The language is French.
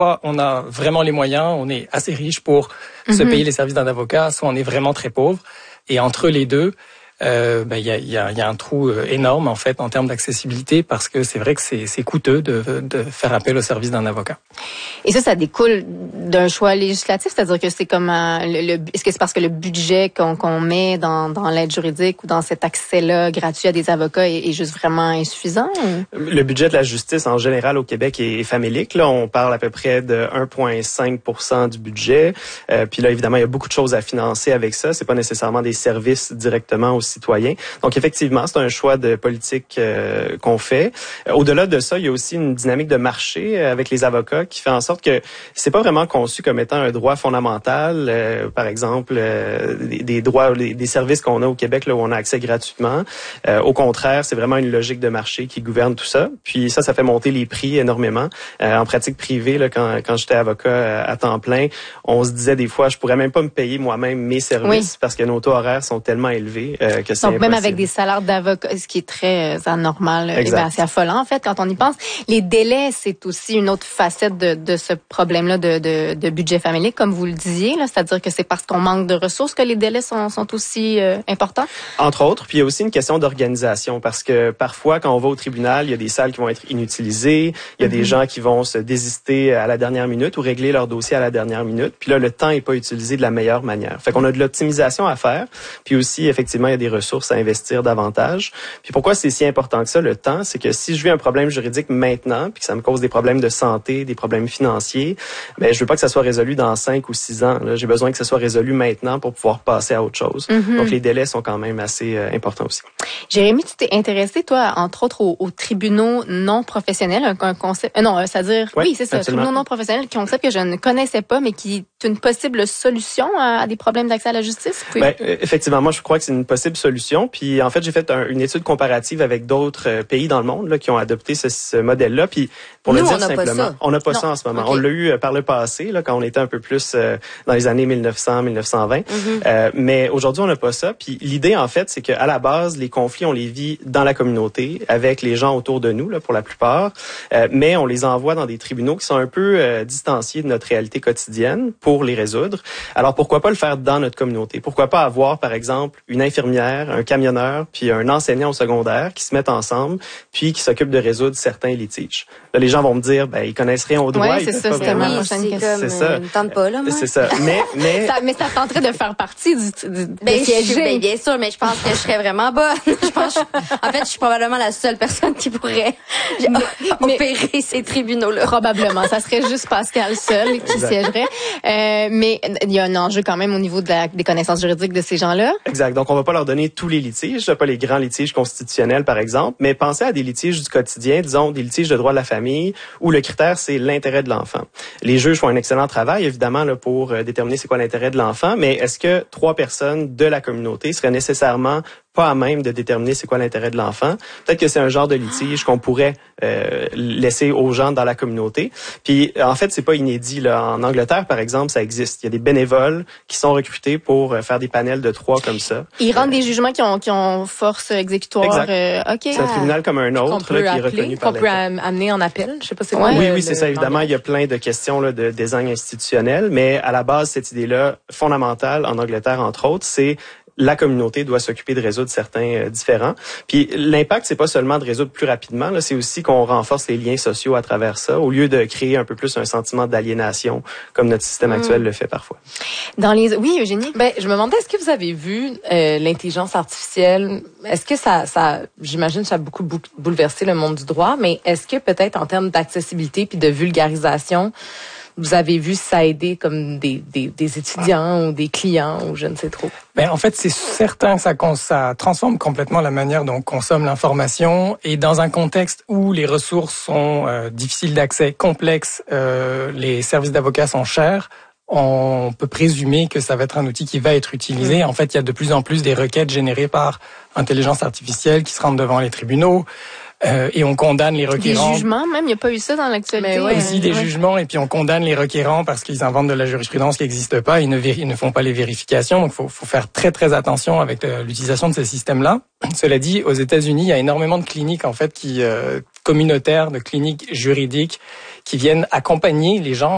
soit on a vraiment les moyens, on est assez riche pour se payer les services d'un avocat, soit on est vraiment très pauvre. Et entre les deux, il y a un trou énorme en fait en termes d'accessibilité parce que c'est vrai que c'est coûteux de faire appel au service d'un avocat. Et ça découle d'un choix législatif, c'est-à-dire que c'est comme est-ce que c'est parce que le budget qu'on met dans l'aide juridique ou dans cet accès-là gratuit à des avocats est juste vraiment insuffisant? Ou? Le budget de la justice en général au Québec est famélique. Là, on parle à peu près de 1,5% du budget. Puis là, évidemment, il y a beaucoup de choses à financer avec ça. C'est pas nécessairement des services directement aux citoyens. Donc, effectivement, c'est un choix de politique qu'on fait. Au-delà de ça, il y a aussi une dynamique de marché avec les avocats qui fait en sorte que c'est pas vraiment conçu comme étant un droit fondamental. Par exemple, des droits, des services qu'on a au Québec là où on a accès gratuitement. Au contraire, c'est vraiment une logique de marché qui gouverne tout ça. Puis ça fait monter les prix énormément. En pratique privée, là, quand j'étais avocat à temps plein, on se disait des fois, je pourrais même pas me payer moi-même mes services parce que nos taux horaires sont tellement élevés que c'est impossible. Même avec des salaires d'avocat, ce qui est très anormal, c'est affolant en fait quand on y pense. Les délais, c'est aussi une autre facette de ce problème-là de budget familial, comme vous le disiez, là, c'est-à-dire que c'est parce qu'on manque de ressources que les délais sont aussi importants. Entre autres, puis il y a aussi une question d'organisation parce que parfois quand on va au tribunal, il y a des salles qui vont être inutilisées, il y a des gens qui vont se désister à la dernière minute ou régler leur dossier à la dernière minute, puis là le temps est pas utilisé de la meilleure manière. Fait qu'on a de l'optimisation à faire, puis aussi effectivement il y a des ressources à investir davantage. Puis pourquoi c'est si important que ça, le temps? C'est que si je vis un problème juridique maintenant, puis que ça me cause des problèmes de santé, des problèmes financiers, je veux pas que ça soit résolu dans 5 ou 6 ans. Là. J'ai besoin que ça soit résolu maintenant pour pouvoir passer à autre chose. Donc les délais sont quand même assez importants aussi. Jérémy, tu t'es intéressé, toi, entre autres, aux tribunaux non professionnels, un concept... c'est-à-dire... Oui, c'est ça, absolument. tribunaux non professionnels, un concept que je ne connaissais pas, mais qui est une possible solution à des problèmes d'accès à la justice? Effectivement, moi, je crois que c'est une possible solution. Puis, en fait, j'ai fait une étude comparative avec d'autres pays dans le monde là, qui ont adopté ce modèle-là. Puis, pour le dire simplement, on n'a pas ça en ce moment. Okay. On l'a eu par le passé, là, quand on était un peu plus dans les années 1900-1920. Mais aujourd'hui, on n'a pas ça. Puis, l'idée, en fait, c'est qu'à la base, les conflits, on les vit dans la communauté, avec les gens autour de nous, là, pour la plupart. Mais on les envoie dans des tribunaux qui sont un peu distanciés de notre réalité quotidienne pour les résoudre. Alors, pourquoi pas le faire dans notre communauté? Pourquoi pas avoir, par exemple, une infirmière, un camionneur, puis un enseignant au secondaire qui se mettent ensemble, puis qui s'occupent de résoudre certains litiges. Là, les gens vont me dire, ils connaissent rien au droit. Oui, c'est ça, c'était ma prochaine question. C'est ça. Ne tente pas, là, moi. C'est ça. Mais ça tenterait de faire partie du siège. Bien sûr, mais je pense que je serais vraiment bonne. En fait, je suis probablement la seule personne qui pourrait opérer ces tribunaux-là. Probablement. Ça serait juste Pascal seul qui siégerait. Mais il y a un enjeu quand même au niveau des connaissances juridiques de ces gens-là. Exact. Donc, on va pas leur donner tous les litiges, pas les grands litiges constitutionnels, par exemple, mais pensez à des litiges du quotidien, disons des litiges de droit de la famille, où le critère, c'est l'intérêt de l'enfant. Les juges font un excellent travail, évidemment, là, pour déterminer c'est quoi l'intérêt de l'enfant, mais est-ce que 3 personnes de la communauté seraient nécessairement pas à même de déterminer c'est quoi l'intérêt de l'enfant? Peut-être que c'est un genre de litige qu'on pourrait laisser aux gens dans la communauté. Puis, en fait, c'est pas inédit. Là. En Angleterre, par exemple, ça existe. Il y a des bénévoles qui sont recrutés pour faire des panels de 3 comme ça. Ils rendent des jugements qui ont force exécutoire. C'est un tribunal comme un autre là, qui est reconnu par l'État. Qu'on peut amener en appel. Je sais pas c'est quoi. Oui, c'est ça. Évidemment, il y a plein de questions là, de design institutionnel, mais à la base, cette idée-là fondamentale en Angleterre, entre autres, c'est la communauté doit s'occuper de résoudre certains différends. Puis l'impact, c'est pas seulement de résoudre plus rapidement, là, c'est aussi qu'on renforce les liens sociaux à travers ça, au lieu de créer un peu plus un sentiment d'aliénation, comme notre système actuel le fait parfois. Oui, Eugénie? Je me demandais, est-ce que vous avez vu l'intelligence artificielle? Est-ce que ça j'imagine, ça a beaucoup bouleversé le monde du droit, mais est-ce que peut-être en termes d'accessibilité puis de vulgarisation, vous avez vu ça aider comme des étudiants ou des clients ou je ne sais trop? En fait, c'est certain que ça transforme complètement la manière dont on consomme l'information et dans un contexte où les ressources sont difficiles d'accès, complexes, les services d'avocats sont chers. On peut présumer que ça va être un outil qui va être utilisé. En fait, il y a de plus en plus des requêtes générées par intelligence artificielle qui se rendent devant les tribunaux. Et on condamne les requérants. Des jugements même, il n'y a pas eu ça dans l'actualité. Aussi des jugements et puis on condamne les requérants parce qu'ils inventent de la jurisprudence qui n'existe pas, ils ne font pas les vérifications. Donc faut faire très très attention avec l'utilisation de ces systèmes-là. Cela dit, aux États-Unis, il y a énormément de cliniques en fait communautaires, de cliniques juridiques qui viennent accompagner les gens